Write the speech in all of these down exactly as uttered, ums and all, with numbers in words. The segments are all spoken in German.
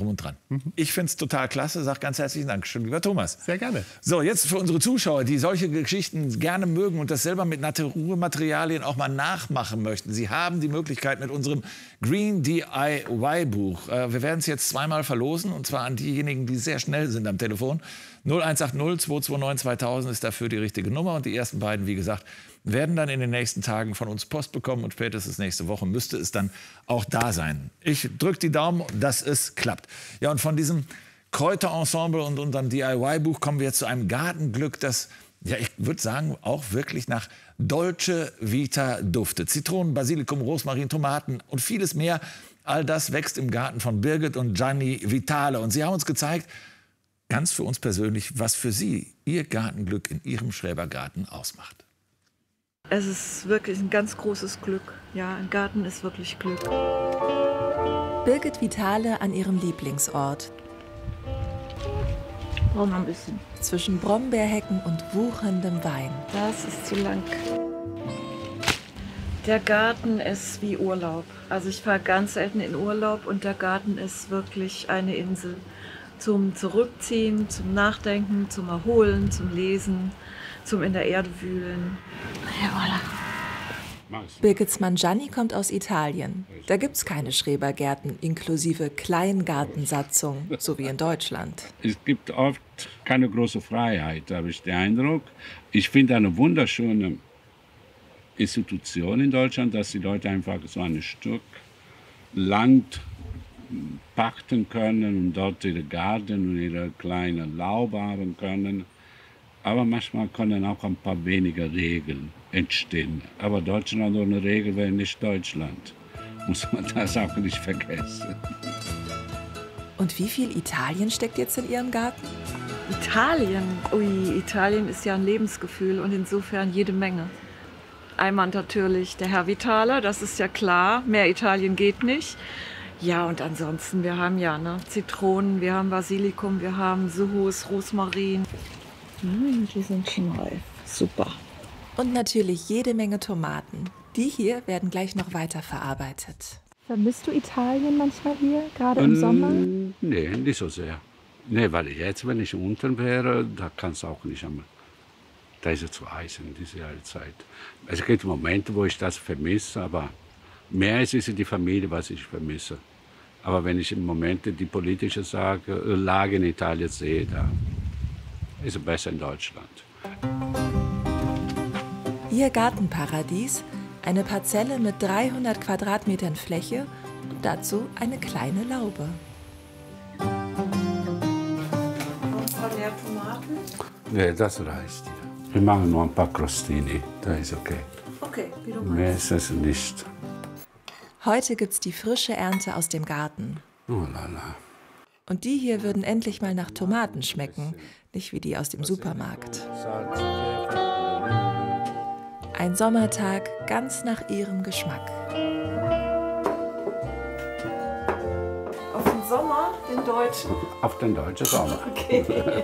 und dran. Mhm. Ich finde es total klasse. Sag ganz herzlichen Dank, schön, lieber Thomas. Sehr gerne. So, jetzt für unsere Zuschauer, die solche Geschichten gerne mögen und das selber mit Naturmaterialien auch mal nachmachen möchten. Sie haben die Möglichkeit mit unserem Green D I Y-Buch. Äh, wir werden es jetzt zweimal verlosen, und zwar an diejenigen, die sehr schnell sind am Telefon. null eins acht null zwei zwei neun zweitausend ist dafür die richtige Nummer. Und die ersten beiden, wie gesagt, werden dann in den nächsten Tagen von uns Post bekommen. Und spätestens nächste Woche müsste es dann auch da sein. Ich drücke die Daumen, dass es klappt. Ja, und von diesem Kräuterensemble und unserem D I Y-Buch kommen wir jetzt zu einem Gartenglück, das, ja, ich würde sagen, auch wirklich nach Dolce Vita duftet. Zitronen, Basilikum, Rosmarin, Tomaten und vieles mehr. All das wächst im Garten von Birgit und Gianni Vitale. Und sie haben uns gezeigt, ganz für uns persönlich, was für Sie Ihr Gartenglück in Ihrem Schrebergarten ausmacht. Es ist wirklich ein ganz großes Glück. Ja, ein Garten ist wirklich Glück. Birgit Vitale an ihrem Lieblingsort. Brauchen wir ein bisschen. Zwischen Brombeerhecken und wucherndem Wein. Das ist zu lang. Der Garten ist wie Urlaub. Also ich fahre ganz selten in Urlaub und der Garten ist wirklich eine Insel. Zum Zurückziehen, zum Nachdenken, zum Erholen, zum Lesen, zum in der Erde wühlen. Ja, voilà. Birgits Mann Gianni kommt aus Italien. Da gibt's keine Schrebergärten inklusive Kleingartensatzung, so wie in Deutschland. Es gibt oft keine große Freiheit, habe ich den Eindruck. Ich finde eine wunderschöne Institution in Deutschland, dass die Leute einfach so ein Stück Land pachten können und dort ihre Garten und ihre kleine Laube haben können. Aber manchmal können auch ein paar weniger Regeln entstehen. Aber Deutschland ohne Regel wäre nicht Deutschland. Muss man das auch nicht vergessen. Und wie viel Italien steckt jetzt in Ihrem Garten? Italien? Ui, Italien ist ja ein Lebensgefühl und insofern jede Menge. Einmal natürlich der Herr Vitale, das ist ja klar. Mehr Italien geht nicht. Ja, und ansonsten, wir haben ja ne, Zitronen, wir haben Basilikum, wir haben Suhus, Rosmarin. Mmh, die sind schon reif. Super. Und natürlich jede Menge Tomaten. Die hier werden gleich noch weiterverarbeitet. Vermisst du Italien manchmal hier, gerade im ähm, Sommer? Nee, nicht so sehr. Nee, weil jetzt, wenn ich unten wäre, da kann es auch nicht am... Da ist es zu heiß in dieser Zeit. Es gibt Momente, wo ich das vermisse, aber mehr ist es die Familie, was ich vermisse. Aber wenn ich im Moment die politische Sage, Lage in Italien sehe, da ist es besser in Deutschland. Ihr Gartenparadies, eine Parzelle mit dreihundert Quadratmetern Fläche und dazu eine kleine Laube. Von der Tomaten? Nee, das reicht. Wir machen nur ein paar Crostini, das ist okay. Okay, wie du meinst. Mehr ist es nicht. Heute gibt's die frische Ernte aus dem Garten. Oh la la. Und die hier würden endlich mal nach Tomaten schmecken, nicht wie die aus dem Supermarkt. Ein Sommertag ganz nach ihrem Geschmack. Auf den Sommer, den deutschen? Auf den deutschen Sommer. Okay.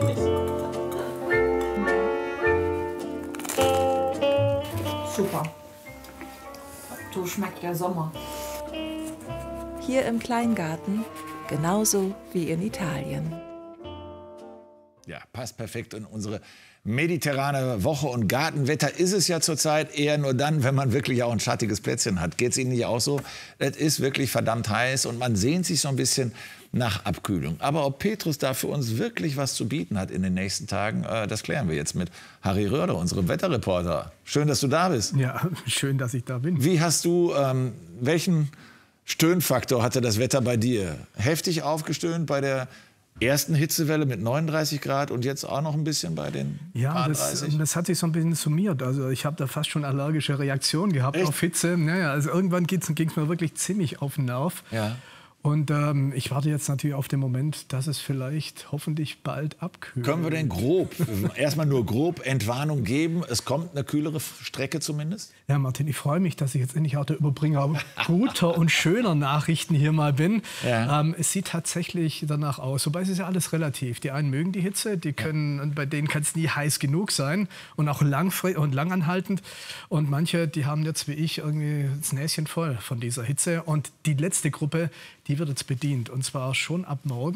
Super. So schmeckt der Sommer. Hier im Kleingarten, genauso wie in Italien. Ja, passt perfekt in unsere mediterrane Woche. Und Gartenwetter ist es ja zurzeit eher nur dann, wenn man wirklich auch ein schattiges Plätzchen hat. Geht es Ihnen nicht auch so? Es ist wirklich verdammt heiß und man sehnt sich so ein bisschen nach Abkühlung. Aber ob Petrus da für uns wirklich was zu bieten hat in den nächsten Tagen, äh, das klären wir jetzt mit Harry Röhrder, unserem Wetterreporter. Schön, dass du da bist. Ja, schön, dass ich da bin. Wie hast du, ähm, welchen Stöhnfaktor hatte das Wetter bei dir? Heftig aufgestöhnt bei der ersten Hitzewelle mit neununddreißig Grad und jetzt auch noch ein bisschen bei den Ja, das, das hat sich so ein bisschen summiert. Also ich habe da fast schon allergische Reaktionen gehabt. Echt? Auf Hitze. Naja, also irgendwann ging es mir wirklich ziemlich auf den Nerv. Ja. Und ähm, ich warte jetzt natürlich auf den Moment, dass es vielleicht hoffentlich bald abkühlt. Können wir denn grob, erstmal nur grob Entwarnung geben? Es kommt eine kühlere Strecke zumindest? Ja, Martin, ich freue mich, dass ich jetzt endlich auch der Überbringer guter und schöner Nachrichten hier mal bin. Ja. Ähm, es sieht tatsächlich danach aus. Wobei es ist ja alles relativ. Die einen mögen die Hitze, die können, ja. und bei denen kann es nie heiß genug sein und auch langfristig und langanhaltend. Und manche, die haben jetzt wie ich irgendwie das Näschen voll von dieser Hitze. Und die letzte Gruppe, die wird jetzt bedient. Und zwar schon ab morgen.